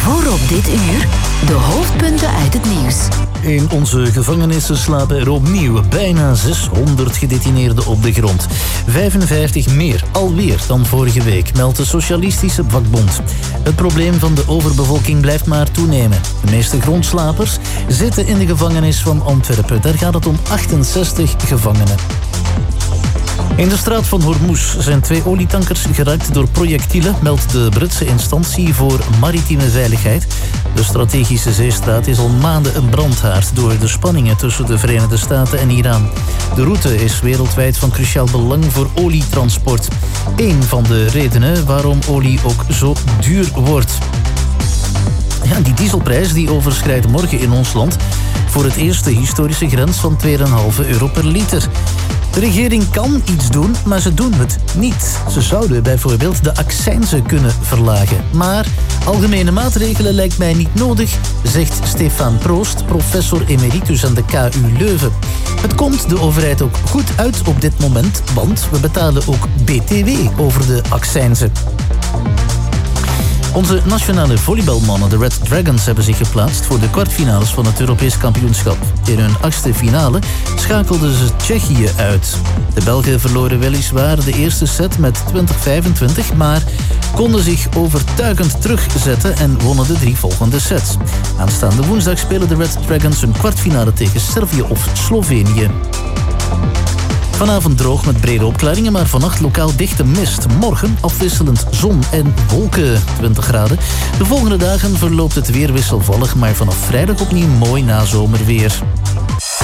Voorop dit uur, de hoofdpunten uit het nieuws. In onze gevangenissen slapen er opnieuw bijna 600 gedetineerden op de grond. 55 meer, alweer dan vorige week, meldt de Socialistische Vakbond. Het probleem van de overbevolking blijft maar toenemen. De meeste grondslapers zitten in de gevangenis van Antwerpen. Daar gaat het om 68 gevangenen. In de straat van Hormuz zijn 2 olietankers geraakt door projectielen, meldt de Britse instantie voor maritieme veiligheid. De strategische zeestraat is al maanden een brandhaard door de spanningen tussen de Verenigde Staten en Iran. De route is wereldwijd van cruciaal belang voor olietransport. Eén van de redenen waarom olie ook zo duur wordt. Ja, die dieselprijs die overschrijdt morgen in ons land voor het eerst de historische grens van €2,5 per liter. De regering kan iets doen, maar ze doen het niet. Ze zouden bijvoorbeeld de accijnzen kunnen verlagen. Maar algemene maatregelen lijkt mij niet nodig, zegt Stefan Proost, professor emeritus aan de KU Leuven. Het komt de overheid ook goed uit op dit moment, want we betalen ook BTW over de accijnzen. Onze nationale volleybalmannen, de Red Dragons, hebben zich geplaatst voor de kwartfinales van het Europees kampioenschap. In hun 8e finale schakelden ze Tsjechië uit. De Belgen verloren weliswaar de eerste set met 20-25, maar konden zich overtuigend terugzetten en wonnen de 3 volgende sets. Aanstaande woensdag spelen de Red Dragons hun kwartfinale tegen Servië of Slovenië. Vanavond droog met brede opklaringen, maar vannacht lokaal dichte mist. Morgen afwisselend zon en wolken, 20 graden. De volgende dagen verloopt het weer wisselvallig, maar vanaf vrijdag opnieuw mooi nazomerweer.